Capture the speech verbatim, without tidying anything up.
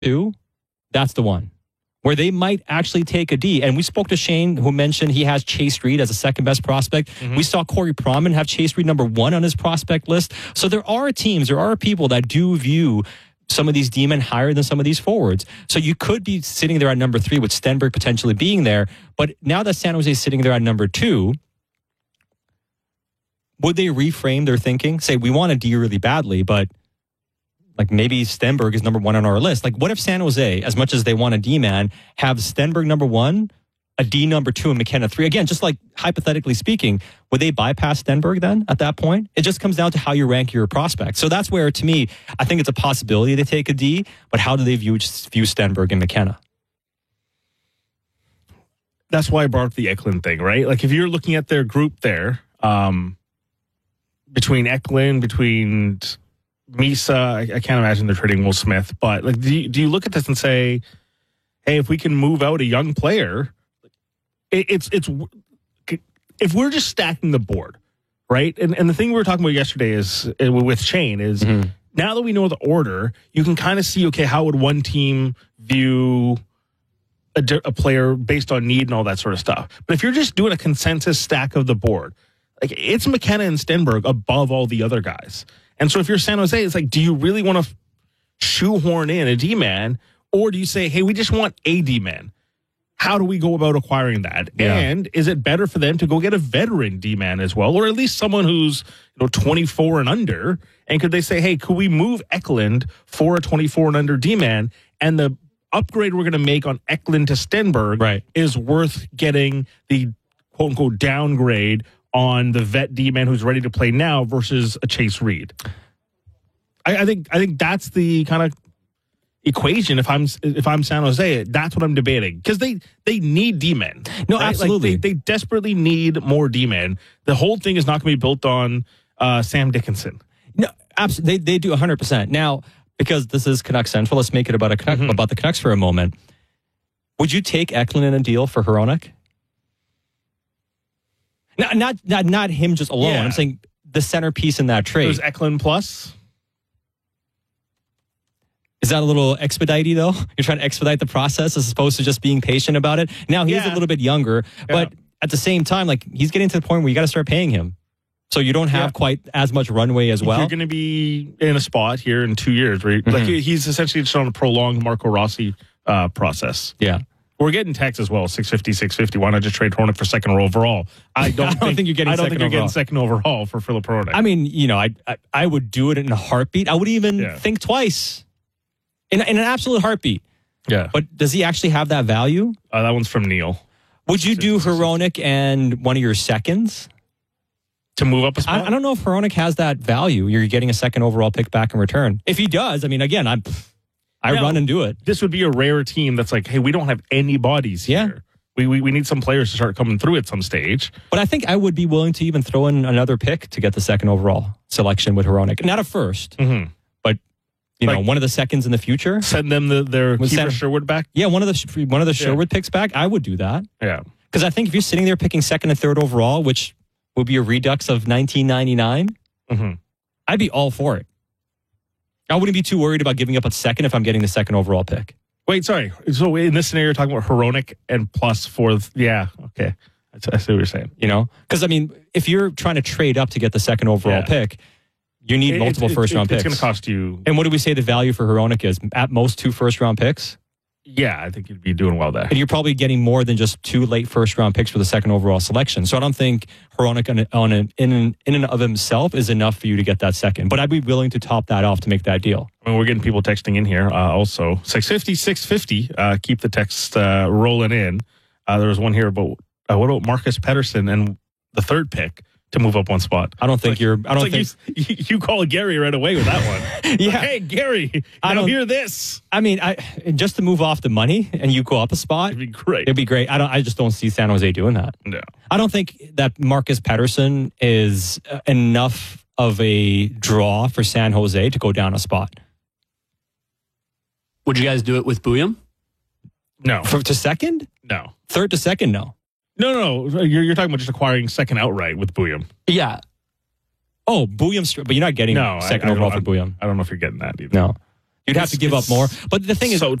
two, that's the one where they might actually take a D. And we spoke to Shane, who mentioned he has Chase Reed as a second best prospect. Mm-hmm. We saw Corey Proman have Chase Reed number one on his prospect list. So there are teams, there are people that do view some of these D-men higher than some of these forwards. So you could be sitting there at number three with Stenberg potentially being there. But now that San Jose is sitting there at number two, would they reframe their thinking? Say, we want a D really badly, but like maybe Stenberg is number one on our list. Like, what if San Jose, as much as they want a D-man, have Stenberg number one, a D number two, and McKenna three? Again, just like hypothetically speaking, would they bypass Stenberg then at that point? It just comes down to how you rank your prospects. So that's where, to me, I think it's a possibility they take a D, but how do they view, view Stenberg and McKenna? That's why I brought up the Eklund thing, right? Like, if you're looking at their group there, um, between Eklund, between Misa, I, I can't imagine they're trading Will Smith, but like, do you, do you look at this and say, hey, if we can move out a young player, it, it's it's if we're just stacking the board, right? And and the thing we were talking about yesterday is uh, with Shane is mm-hmm. now that we know the order, you can kind of see, okay, how would one team view a, a player based on need and all that sort of stuff. But if you're just doing a consensus stack of the board, like, it's McKenna and Stenberg above all the other guys. And so if you're San Jose, it's like, do you really want to shoehorn in a D-man, or do you say, hey, we just want a D-man? How do we go about acquiring that? Yeah. And is it better for them to go get a veteran D-man as well, or at least someone who's, you know, twenty-four and under? And could they say, hey, could we move Eklund for a twenty-four and under D-man, and the upgrade we're going to make on Eklund to Stenberg right. is worth getting the quote-unquote downgrade on the vet D-man who's ready to play now versus a Chase Reed? I, I think I think that's the kind of equation. If I'm if I'm San Jose, that's what I'm debating, because they they need D-men. No, right? absolutely, like they, they desperately need more D-men. The whole thing is not going to be built on uh, Sam Dickinson. No, absolutely, they they do one hundred percent. Now, because this is Canucks Central, let's make it about a Canuck, mm-hmm. about the Canucks for a moment. Would you take Eklund in a deal for Hronek? Not, not, not, not him just alone. Yeah. I'm saying the centerpiece in that trade. It was Eklund plus. Is that a little expedite-y, though? You're trying to expedite the process as opposed to just being patient about it. Now, he's yeah. a little bit younger, but yeah. at the same time, like, he's getting to the point where you got to start paying him. So you don't have yeah. quite as much runway as well. You're going to be in a spot here in two years where mm-hmm. like he's essentially just on a prolonged Marco Rossi uh, process. Yeah. We're getting text as well, six fifty, six fifty. Why not just trade Hronek for second overall? I don't, I don't think, think you're getting I don't second think you're overall. getting second overall for Philip Hronek. I mean, you know, I, I I would do it in a heartbeat. I would even yeah. think twice. In, in an absolute heartbeat. Yeah. But does he actually have that value? Uh, that one's from Neil. Would you do Hronek and one of your seconds? To move up a spot? I, I don't know if Hronek has that value. You're getting a second overall pick back in return. If he does, I mean, again, I'm... I now, run and do it. This would be a rare team that's like, hey, we don't have any bodies here. Yeah. We, we we need some players to start coming through at some stage. But I think I would be willing to even throw in another pick to get the second overall selection with Hronek. Not a first, mm-hmm. but you like, know, one of the seconds in the future. Send them the, their keeper send, Sherwood back? Yeah, one of the one of the Sherwood yeah. picks back. I would do that. Yeah. Because I think if you're sitting there picking second and third overall, which would be a redux of nineteen ninety-nine, mm-hmm. I'd be all for it. I wouldn't be too worried about giving up a second if I'm getting the second overall pick. Wait, sorry. So in this scenario, you're talking about Hronek and plus fourth. Yeah, okay. I see what you're saying. You know? Because, I mean, if you're trying to trade up to get the second overall yeah. pick, you need it, multiple it, first-round it, picks. It's going to cost you... And what do we say the value for Hronek is? At most, two first-round picks? Yeah, I think you'd be doing well there. And you're probably getting more than just two late first-round picks for the second overall selection. So I don't think Hronek on, a, on a, in, an, in and of himself is enough for you to get that second. But I'd be willing to top that off to make that deal. I mean, we're getting people texting in here uh, also. six fifty, six fifty. Uh, keep the text uh, rolling in. Uh, there was one here about, uh, what about Marcus Pettersson and the third pick to move up one spot? I don't think like, you're... I don't think like you, you call Gary right away with that one. yeah. Like, hey, Gary, I don't hear this. I mean, I just to move off the money and you go up a spot... It'd be great. It'd be great. I don't. I just don't see San Jose doing that. No. I don't think that Marcus Pettersson is enough of a draw for San Jose to go down a spot. Would you guys do it with Bouillon? No. For, to second? No. Third to second? No. No, no, no. You're, you're talking about just acquiring second outright with Bouillon. Yeah. Oh, Bouillon, but you're not getting no, second I, I overall for Bouillon. I don't know if you're getting that either. No. You'd have to give up more. But the thing is, so